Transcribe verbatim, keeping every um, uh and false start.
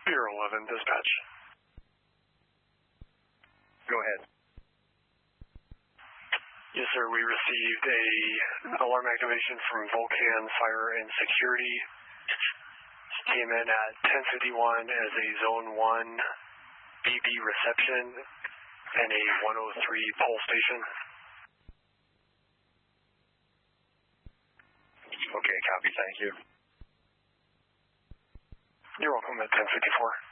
Bureau eleven, dispatch. Go ahead. Yes, sir. We received a alarm activation from Volcan Fire and Security. Came in at ten fifty-one as a Zone one B B reception and a one oh three pole station. Okay, copy. Thank you. You're welcome at ten fifty-four.